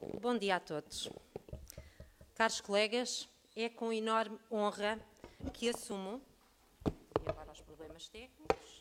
Bom dia a todos. Caros colegas, é com enorme honra que assumo, e agora os problemas técnicos,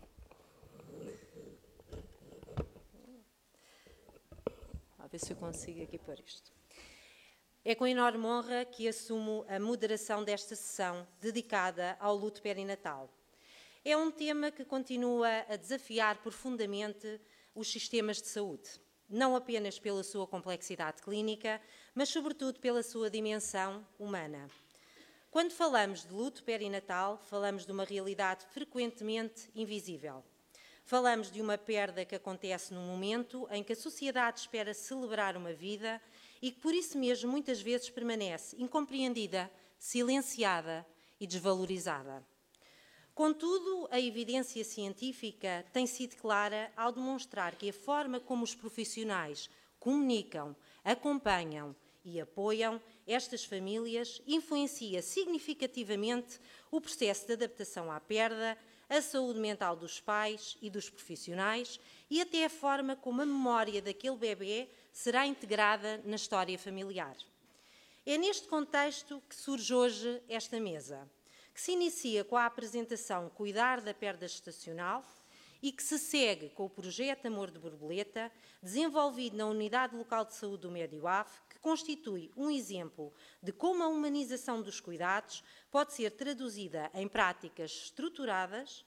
a ver se eu consigo aqui pôr isto. É com enorme honra que assumo a moderação desta sessão dedicada ao luto perinatal. É um tema que continua a desafiar profundamente os sistemas de saúde, não apenas pela sua complexidade clínica, mas sobretudo pela sua dimensão humana. Quando falamos de luto perinatal, falamos de uma realidade frequentemente invisível. Falamos de uma perda que acontece num momento em que a sociedade espera celebrar uma vida e que por isso mesmo muitas vezes permanece incompreendida, silenciada e desvalorizada. Contudo, a evidência científica tem sido clara ao demonstrar que a forma como os profissionais comunicam, acompanham e apoiam estas famílias influencia significativamente o processo de adaptação à perda, a saúde mental dos pais e dos profissionais e até a forma como a memória daquele bebê será integrada na história familiar. É neste contexto que surge hoje esta mesa, que se inicia com a apresentação Cuidar da Perda Gestacional e que se segue com o projeto Amor de Borboleta, desenvolvido na Unidade Local de Saúde do Médio Ave, que constitui um exemplo de como a humanização dos cuidados pode ser traduzida em práticas estruturadas,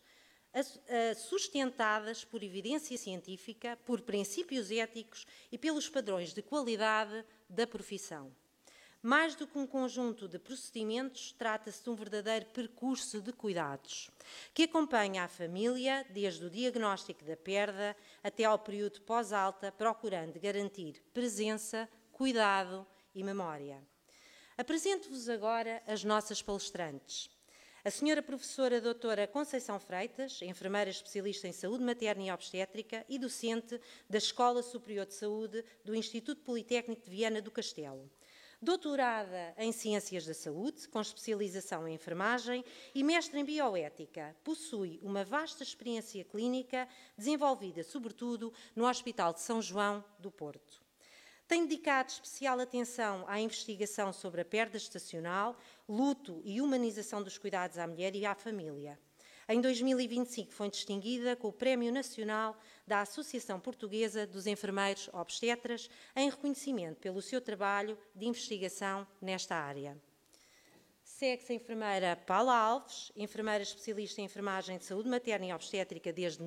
sustentadas por evidência científica, por princípios éticos e pelos padrões de qualidade da profissão. Mais do que um conjunto de procedimentos, trata-se de um verdadeiro percurso de cuidados, que acompanha a família desde o diagnóstico da perda até ao período pós-alta, procurando garantir presença, cuidado e memória. Apresento-vos agora as nossas palestrantes. A senhora professora doutora Conceição Freitas, enfermeira especialista em saúde materna e obstétrica e docente da Escola Superior de Saúde do Instituto Politécnico de Viana do Castelo. Doutorada em Ciências da Saúde, com especialização em enfermagem e mestre em bioética, possui uma vasta experiência clínica desenvolvida, sobretudo, no Hospital de São João do Porto. Tem dedicado especial atenção à investigação sobre a perda gestacional, luto e humanização dos cuidados à mulher e à família. Em 2025 foi distinguida com o Prémio Nacional da Associação Portuguesa dos Enfermeiros Obstetras em reconhecimento pelo seu trabalho de investigação nesta área. Segue-se a enfermeira Paula Alves, enfermeira especialista em enfermagem de saúde materna e obstétrica desde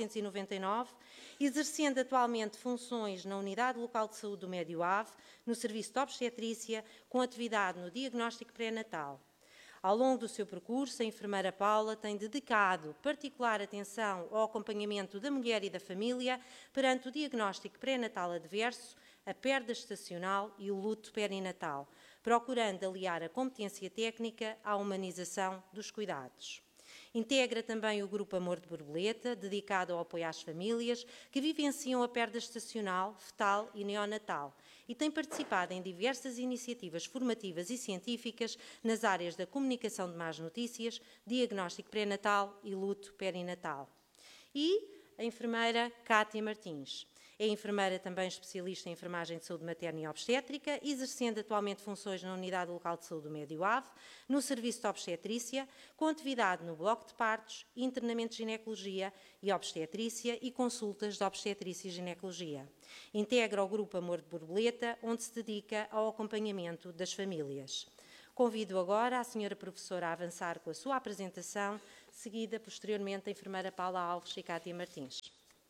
1999, exercendo atualmente funções na Unidade Local de Saúde do Médio Ave, no Serviço de Obstetrícia, com atividade no diagnóstico pré-natal. Ao longo do seu percurso, a enfermeira Paula tem dedicado particular atenção ao acompanhamento da mulher e da família perante o diagnóstico pré-natal adverso, a perda gestacional e o luto perinatal, procurando aliar a competência técnica à humanização dos cuidados. Integra também o Grupo Amor de Borboleta, dedicado ao apoio às famílias que vivenciam a perda gestacional, fetal e neonatal, e tem participado em diversas iniciativas formativas e científicas nas áreas da comunicação de más notícias, diagnóstico pré-natal e luto perinatal. E a enfermeira Cátia Martins. É enfermeira também especialista em enfermagem de saúde materna e obstétrica, exercendo atualmente funções na Unidade Local de Saúde do Médio Ave, no Serviço de Obstetrícia, com atividade no bloco de partos, internamento de ginecologia e obstetrícia e consultas de obstetrícia e ginecologia. Integra o Grupo Amor de Borboleta, onde se dedica ao acompanhamento das famílias. Convido agora a senhora professora a avançar com a sua apresentação, seguida posteriormente a enfermeira Paula Alves e Cátia Martins.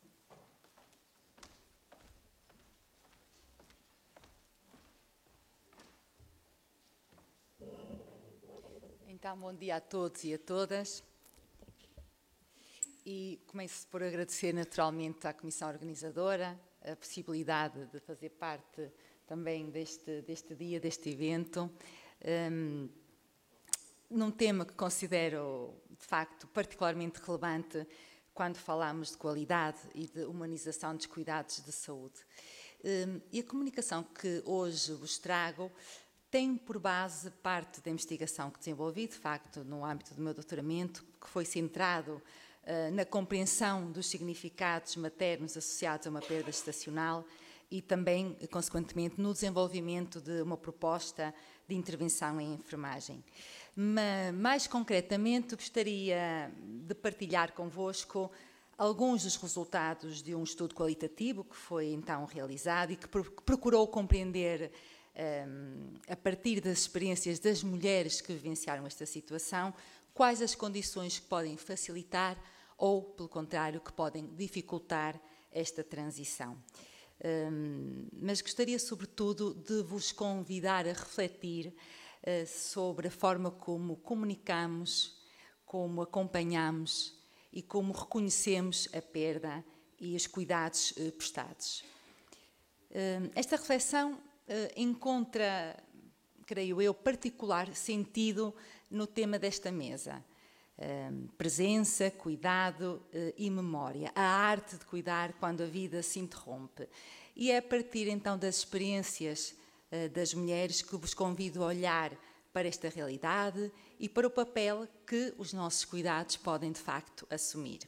Então, bom dia a todos e a todas. E começo por agradecer naturalmente à Comissão Organizadora a possibilidade de fazer parte também deste dia, deste evento, num tema que considero, de facto, particularmente relevante quando falamos de qualidade e de humanização dos cuidados de saúde. E a comunicação que hoje vos trago tem por base parte da investigação que desenvolvi, de facto, no âmbito do meu doutoramento, que foi centrado na compreensão dos significados maternos associados a uma perda gestacional e também, consequentemente, no desenvolvimento de uma proposta de intervenção em enfermagem. Mas, mais concretamente, gostaria de partilhar convosco alguns dos resultados de um estudo qualitativo que foi então realizado e que procurou compreender, a partir das experiências das mulheres que vivenciaram esta situação, quais as condições que podem facilitar ou, pelo contrário, que podem dificultar esta transição. Mas gostaria, sobretudo, de vos convidar a refletir sobre a forma como comunicamos, como acompanhamos e como reconhecemos a perda e os cuidados prestados. Esta reflexão encontra, creio eu, particular sentido no tema desta mesa. Presença, cuidado e memória. A arte de cuidar quando a vida se interrompe. E é a partir então das experiências das mulheres que vos convido a olhar para esta realidade e para o papel que os nossos cuidados podem de facto assumir.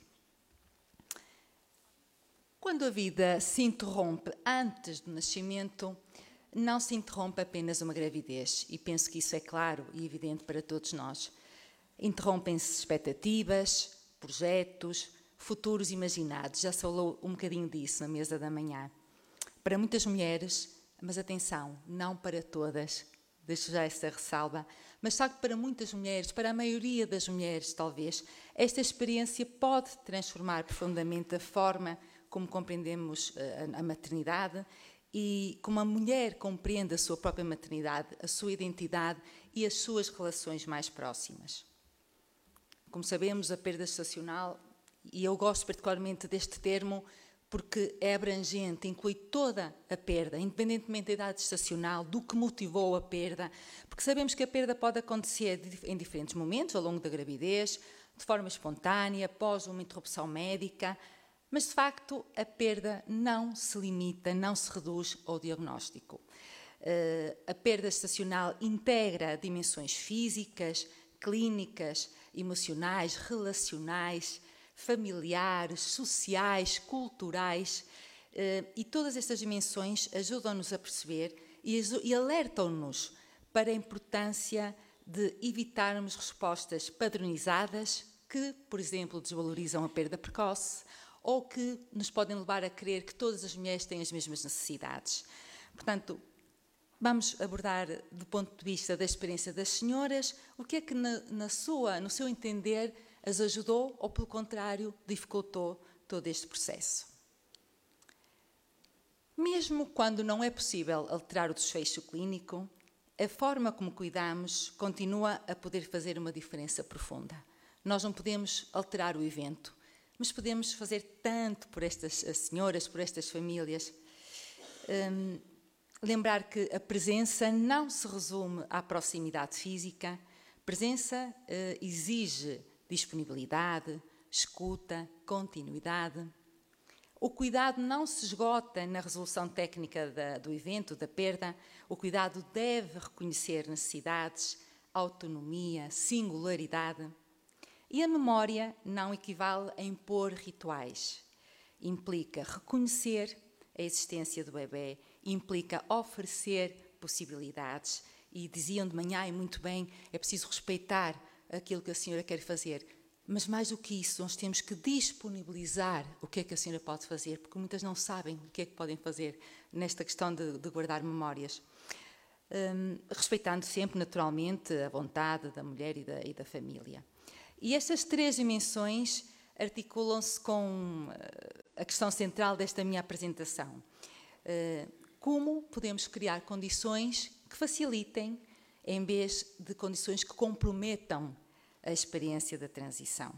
Quando a vida se interrompe antes do nascimento, não se interrompe apenas uma gravidez, e penso que isso é claro e evidente para todos nós. Interrompem-se expectativas, projetos, futuros imaginados. Já se falou um bocadinho disso na mesa da manhã. Para muitas mulheres, mas atenção, não para todas, deixo já essa ressalva, mas sabe que para muitas mulheres, para a maioria das mulheres talvez, esta experiência pode transformar profundamente a forma como compreendemos a maternidade e como a mulher compreende a sua própria maternidade, a sua identidade e as suas relações mais próximas. Como sabemos, a perda gestacional, e eu gosto particularmente deste termo porque é abrangente, inclui toda a perda, independentemente da idade gestacional, do que motivou a perda, porque sabemos que a perda pode acontecer em diferentes momentos, ao longo da gravidez, de forma espontânea, após uma interrupção médica, mas de facto a perda não se limita, não se reduz ao diagnóstico. A perda gestacional integra dimensões físicas, clínicas, emocionais, relacionais, familiares, sociais, culturais, e todas estas dimensões ajudam-nos a perceber e alertam-nos para a importância de evitarmos respostas padronizadas que, por exemplo, desvalorizam a perda precoce ou que nos podem levar a crer que todas as mulheres têm as mesmas necessidades. Portanto, vamos abordar, do ponto de vista da experiência das senhoras, o que é que no seu entender as ajudou ou, pelo contrário, dificultou todo este processo. Mesmo quando não é possível alterar o desfecho clínico, a forma como cuidamos continua a poder fazer uma diferença profunda. Nós não podemos alterar o evento, mas podemos fazer tanto por estas senhoras, por estas famílias. Lembrar que a presença não se resume à proximidade física. Presença exige disponibilidade, escuta, continuidade. O cuidado não se esgota na resolução técnica do evento, da perda. O cuidado deve reconhecer necessidades, autonomia, singularidade. E a memória não equivale a impor rituais. Implica reconhecer a existência do bebê, implica oferecer possibilidades. E diziam de manhã, e muito bem, é preciso respeitar aquilo que a senhora quer fazer. Mas mais do que isso, nós temos que disponibilizar o que é que a senhora pode fazer, porque muitas não sabem o que é que podem fazer nesta questão de guardar memórias. Respeitando sempre, naturalmente, a vontade da mulher e da família. E estas três dimensões articulam-se com a questão central desta minha apresentação. Como podemos criar condições que facilitem, em vez de condições que comprometam a experiência da transição.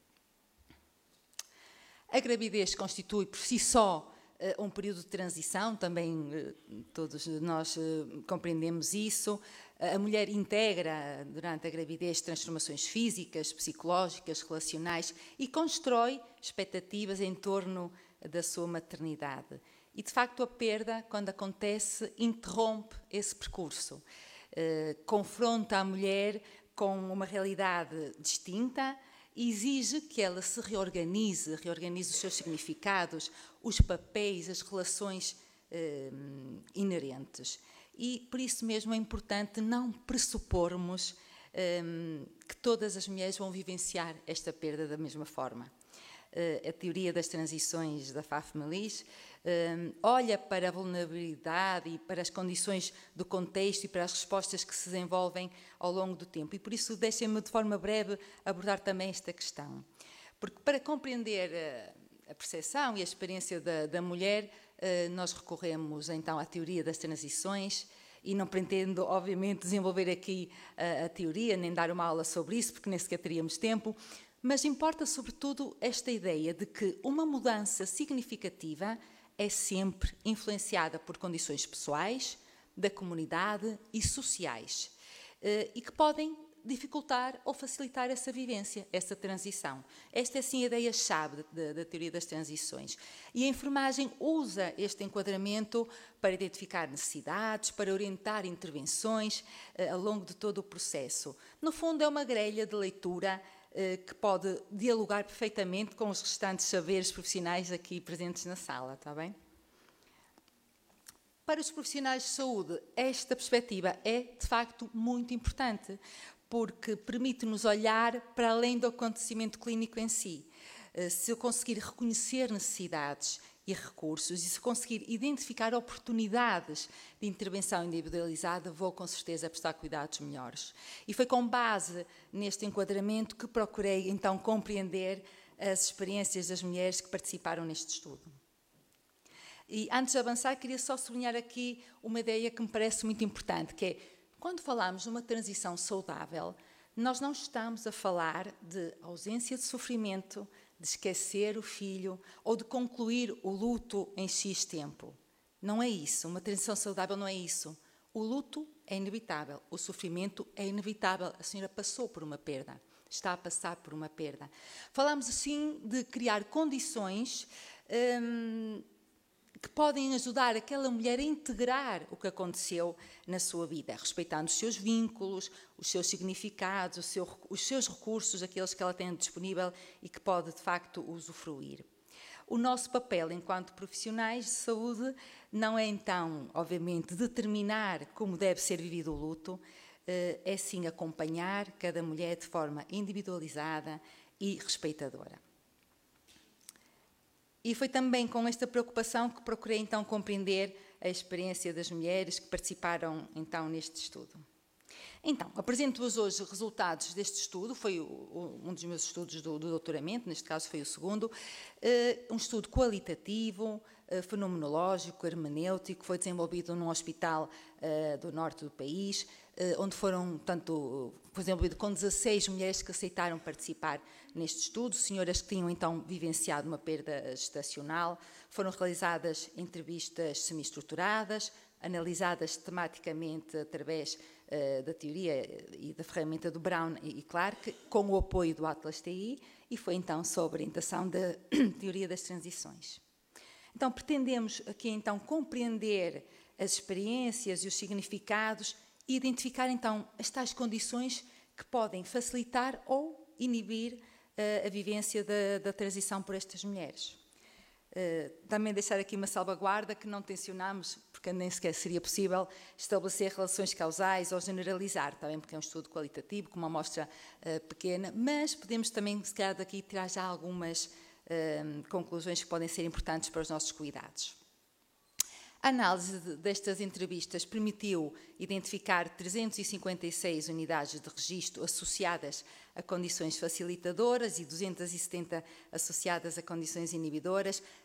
A gravidez constitui por si só um período de transição, também todos nós compreendemos isso. A mulher integra durante a gravidez transformações físicas, psicológicas, relacionais e constrói expectativas em torno da sua maternidade. E, de facto, a perda, quando acontece, interrompe esse percurso. Confronta a mulher com uma realidade distinta e exige que ela se reorganize os seus significados, os papéis, as relações inerentes. E, por isso mesmo, é importante não pressupormos que todas as mulheres vão vivenciar esta perda da mesma forma. A teoria das transições da Pfaff-Melis olha para a vulnerabilidade e para as condições do contexto e para as respostas que se desenvolvem ao longo do tempo. E por isso deixem-me de forma breve abordar também esta questão. Porque para compreender a percepção e a experiência da mulher, nós recorremos então à teoria das transições, e não pretendo, obviamente, desenvolver aqui a teoria, nem dar uma aula sobre isso, porque nem sequer teríamos tempo, mas importa, sobretudo, esta ideia de que uma mudança significativa é sempre influenciada por condições pessoais, da comunidade e sociais, e que podem dificultar ou facilitar essa vivência, essa transição. Esta é, sim, a ideia-chave da teoria das transições. E a enfermagem usa este enquadramento para identificar necessidades, para orientar intervenções ao longo de todo o processo. No fundo, é uma grelha de leitura que pode dialogar perfeitamente com os restantes saberes profissionais aqui presentes na sala, está bem? Para os profissionais de saúde, esta perspectiva é, de facto, muito importante, porque permite-nos olhar para além do acontecimento clínico em si. Se eu conseguir reconhecer necessidades e recursos, e se conseguir identificar oportunidades de intervenção individualizada, vou com certeza prestar cuidados melhores. E foi com base neste enquadramento que procurei então compreender as experiências das mulheres que participaram neste estudo. E antes de avançar, queria só sublinhar aqui uma ideia que me parece muito importante, que é, quando falamos de uma transição saudável, nós não estamos a falar de ausência de sofrimento, de esquecer o filho ou de concluir o luto em X tempo. Não é isso. Uma transição saudável não é isso. O luto é inevitável. O sofrimento é inevitável. A senhora passou por uma perda. Está a passar por uma perda. Falamos, assim, de criar condições que podem ajudar aquela mulher a integrar o que aconteceu na sua vida, respeitando os seus vínculos, os seus significados, os seus recursos, aqueles que ela tem disponível e que pode, de facto, usufruir. O nosso papel enquanto profissionais de saúde não é, então, obviamente, determinar como deve ser vivido o luto, é sim acompanhar cada mulher de forma individualizada e respeitadora. E foi também com esta preocupação que procurei então compreender a experiência das mulheres que participaram então neste estudo. Então, apresento-vos hoje os resultados deste estudo, foi um dos meus estudos do doutoramento, neste caso foi o segundo, um estudo qualitativo, fenomenológico, hermenêutico, foi desenvolvido num hospital do norte do país, onde foi desenvolvido com 16 mulheres que aceitaram participar neste estudo, senhoras que tinham então vivenciado uma perda gestacional. Foram realizadas entrevistas semi-estruturadas, analisadas tematicamente através da teoria e da ferramenta do Brown e Clark, com o apoio do Atlas TI, e foi então sob orientação da teoria das transições. Então, pretendemos aqui então compreender as experiências e os significados e identificar então as tais condições que podem facilitar ou inibir a vivência da transição por estas mulheres. Também deixar aqui uma salvaguarda que não tencionamos, porque nem sequer seria possível estabelecer relações causais ou generalizar, também porque é um estudo qualitativo, com uma amostra pequena, mas podemos também, se calhar, daqui tirar já algumas conclusões que podem ser importantes para os nossos cuidados. A análise destas entrevistas permitiu identificar 356 unidades de registro associadas a condições facilitadoras e 270 associadas a condições inibidoras,